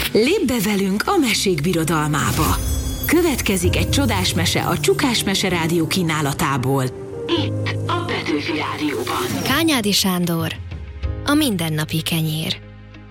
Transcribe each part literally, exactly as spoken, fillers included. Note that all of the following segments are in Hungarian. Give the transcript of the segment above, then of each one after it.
Lépj be velünk a mesék birodalmába. Következik egy csodás mese a Csukás Mese Rádió kínálatából. Itt a Petőfi Rádióban. Kányádi Sándor, a mindennapi kenyér.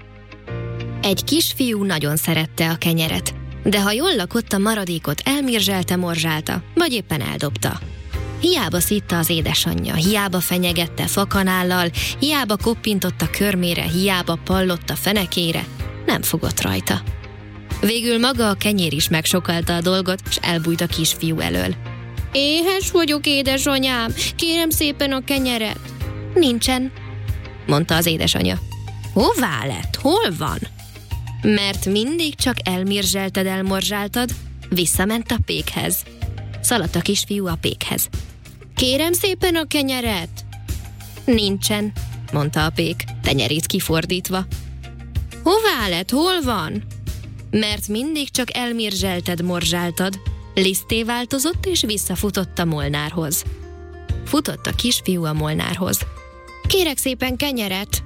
Egy kisfiú nagyon szerette a kenyeret, de ha jól lakott, a maradékot elmirzselte, morzsálta, vagy éppen eldobta. Hiába szitta az édesanyja, hiába fenyegette fakanállal, hiába koppintott a körmére, hiába pallott a fenekére, nem fogott rajta. Végül maga a kenyér is megsokalta a dolgot, és elbújt a kisfiú elől. Éhes vagyok, édesanyám, kérem szépen a kenyeret. Nincsen, mondta az édesanyja. Hová lett? Hol van? Mert mindig csak elmirzselted, elmorzsáltad, visszament a pékhez. Szaladt a kisfiú a pékhez. Kérem szépen a kenyeret. Nincsen, mondta a pék, tenyerét kifordítva. Hová lett? Hol van? Mert mindig csak elmirzselted, morzsáltad, lisztté változott és visszafutott a molnárhoz. Futott a kisfiú a molnárhoz. Kérek szépen kenyeret.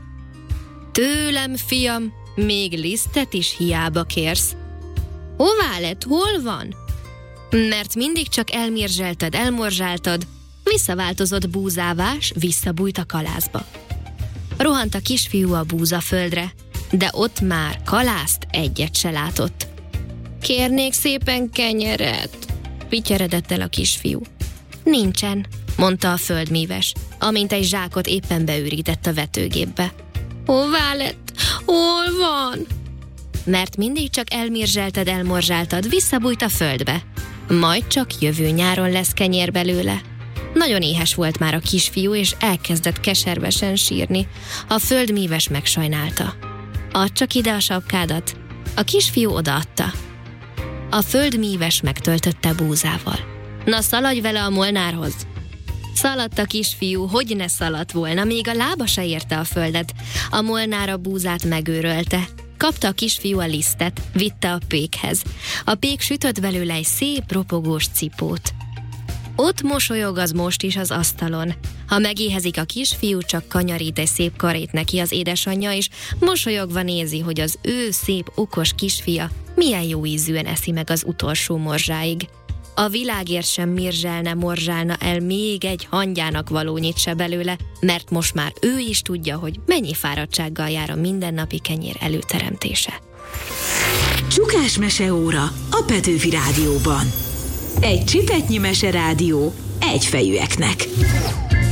Tőlem, fiam, még lisztet is hiába kérsz. Hová lett? Hol van? Mert mindig csak elmirzselted, elmorzsáltad, visszaváltozott búzává, s visszabújt a kalászba. Rohant a kisfiú a búzaföldre, de ott már kalászt egyet se látott. Kérnék szépen kenyeret, pityeredett el a kisfiú. Nincsen, mondta a földmíves, amint egy zsákot éppen beürített a vetőgépbe. Hová lett? Hol van? Mert mindig csak elmirzselted, elmorzsáltad, visszabújt a földbe. Majd csak jövő nyáron lesz kenyér belőle. Nagyon éhes volt már a kisfiú, és elkezdett keservesen sírni. A földmíves megsajnálta. Add csak ide a sapkádat. A kisfiú odaadta. A földmíves megtöltötte búzával. Na, szaladj vele a molnárhoz. Szaladt a kisfiú, hogy ne szaladt volna, még a lába se érte a földet. A molnár a búzát megőrölte. Kapta a kisfiú a lisztet, vitte a pékhez. A pék sütött belőle egy szép, ropogós cipót. Ott mosolyog az most is az asztalon. Ha megéhezik a kisfiú, csak kanyarít egy szép karét neki az édesanyja, és mosolyogva nézi, hogy az ő szép, okos kisfia milyen jó ízűen eszi meg az utolsó morzsáig. A világért sem mirzselne, morzsálna el még egy hangyának valónyit se belőle, mert most már ő is tudja, hogy mennyi fáradtsággal jár a mindennapi kenyér előteremtése. Csukás meseóra a Petőfi Rádióban. Egy csipetnyi meserádió egyfejűeknek.